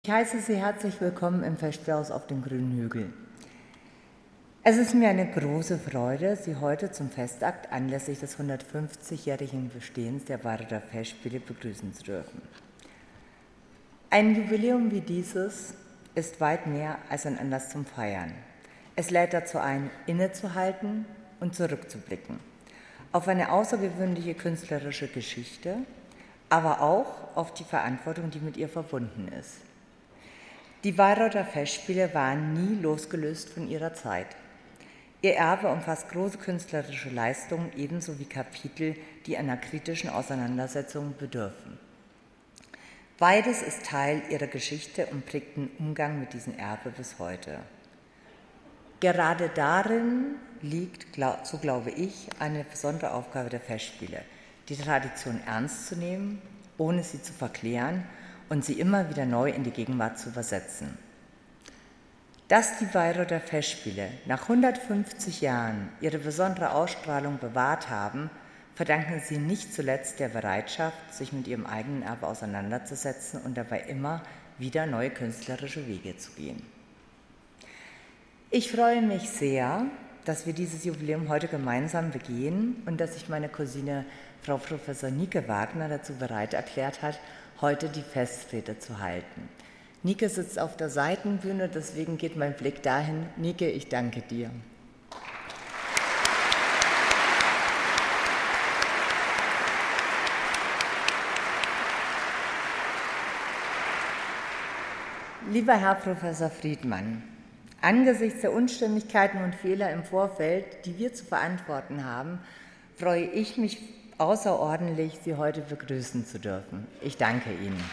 Ich heiße Sie herzlich willkommen im Festspielhaus auf dem Grünen Hügel. Es ist mir eine große Freude, Sie heute zum Festakt anlässlich des 150-jährigen Bestehens der Bayreuther Festspiele begrüßen zu dürfen. Ein Jubiläum wie dieses ist weit mehr als ein Anlass zum Feiern. Es lädt dazu ein, innezuhalten und zurückzublicken auf eine außergewöhnliche künstlerische Geschichte, aber auch auf die Verantwortung, die mit ihr verbunden ist. Die Bayreuther Festspiele waren nie losgelöst von ihrer Zeit. Ihr Erbe umfasst große künstlerische Leistungen, ebenso wie Kapitel, die einer kritischen Auseinandersetzung bedürfen. Beides ist Teil ihrer Geschichte und prägt den Umgang mit diesem Erbe bis heute. Gerade darin liegt, so glaube ich, eine besondere Aufgabe der Festspiele, die Tradition ernst zu nehmen, ohne sie zu verklären und sie immer wieder neu in die Gegenwart zu übersetzen. Dass die Bayreuther Festspiele nach 150 Jahren ihre besondere Ausstrahlung bewahrt haben, verdanken sie nicht zuletzt der Bereitschaft, sich mit ihrem eigenen Erbe auseinanderzusetzen und dabei immer wieder neue künstlerische Wege zu gehen. Ich freue mich sehr, dass wir dieses Jubiläum heute gemeinsam begehen und dass sich meine Cousine Frau Professor Nike Wagner dazu bereit erklärt hat, heute die Festrede zu halten. Nike sitzt auf der Seitenbühne, deswegen geht mein Blick dahin. Nike, ich danke dir. Lieber Herr Professor Friedmann, angesichts der Unstimmigkeiten und Fehler im Vorfeld, die wir zu verantworten haben, freue ich mich außerordentlich, Sie heute begrüßen zu dürfen. Ich danke Ihnen.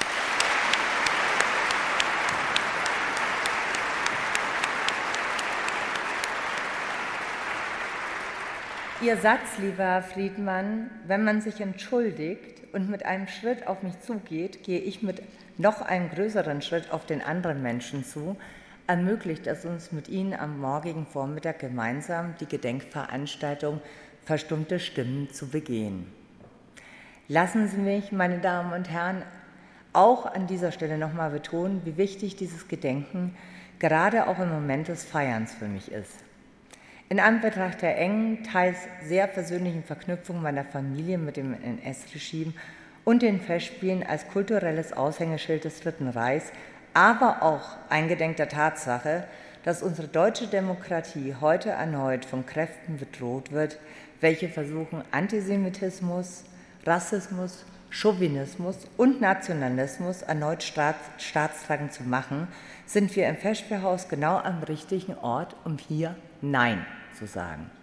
Ihr Satz, lieber Herr Friedmann, wenn man sich entschuldigt und mit einem Schritt auf mich zugeht, gehe ich mit noch einem größeren Schritt auf den anderen Menschen zu, ermöglicht es uns mit Ihnen am morgigen Vormittag gemeinsam die Gedenkveranstaltung Verstummte Stimmen zu begehen. Lassen Sie mich, meine Damen und Herren, auch an dieser Stelle nochmal betonen, wie wichtig dieses Gedenken gerade auch im Moment des Feierns für mich ist. In Anbetracht der engen, teils sehr persönlichen Verknüpfung meiner Familie mit dem NS-Regime und den Festspielen als kulturelles Aushängeschild des Dritten Reichs, aber auch eingedenk der Tatsache, dass unsere deutsche Demokratie heute erneut von Kräften bedroht wird, welche versuchen, Antisemitismus, Rassismus, Chauvinismus und Nationalismus erneut staatstragend zu machen, sind wir im Festspielhaus genau am richtigen Ort, um hier Nein zu sagen.